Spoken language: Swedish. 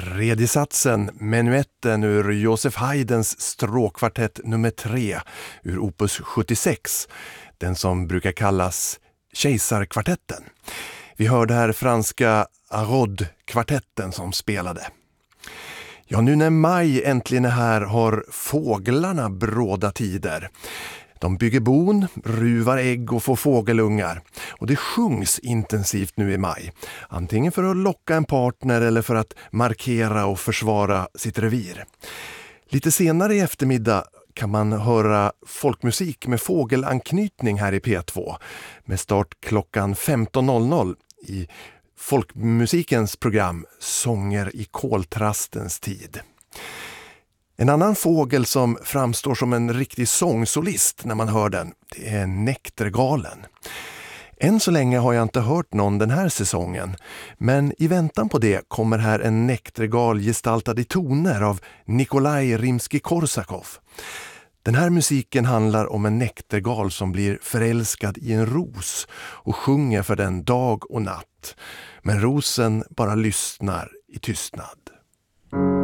Tredje satsen, menuetten ur Joseph Haydns stråkkvartett nummer 3 ur opus 76, den som brukar kallas Kejsarkvartetten. Vi hörde här franska Arod-kvartetten som spelade. Ja, nu när maj äntligen är här har fåglarna bråda tider. De bygger bon, ruvar ägg och får fågelungar. Och det sjungs intensivt nu i maj. Antingen för att locka en partner eller för att markera och försvara sitt revir. Lite senare i eftermiddag kan man höra folkmusik med fågelanknytning här i P2. Med start klockan 15.00 i folkmusikens program Sånger i koltrastens tid. En annan fågel som framstår som en riktig sångsolist när man hör den, det är näktergalen. Än så länge har jag inte hört någon den här säsongen, men i väntan på det kommer här en näktergal gestaltad i toner av Nikolaj Rimsky-Korsakov. Den här musiken handlar om en näktergal som blir förälskad i en ros och sjunger för den dag och natt. Men rosen bara lyssnar i tystnad.